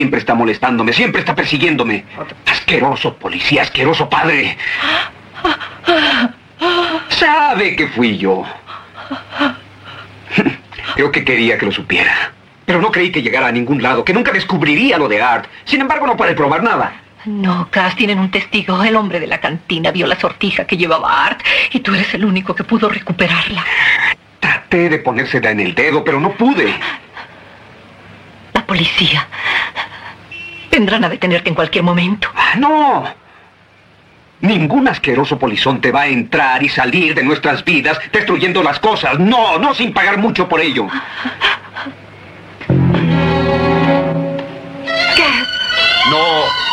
Siempre está molestándome, siempre está persiguiéndome. Asqueroso policía, asqueroso padre. Sabe que fui yo. Creo que quería que lo supiera. Pero no creí que llegara a ningún lado, que nunca descubriría lo de Art. Sin embargo, no puede probar nada. No, Cass, tienen un testigo. El hombre de la cantina vio la sortija que llevaba Art y tú eres el único que pudo recuperarla. Traté de ponérsela en el dedo, pero no pude. La policía. Vendrán a detenerte en cualquier momento. ¡No! Ningún asqueroso polizonte va a entrar y salir de nuestras vidas destruyendo las cosas. No, no sin pagar mucho por ello. Cass. No.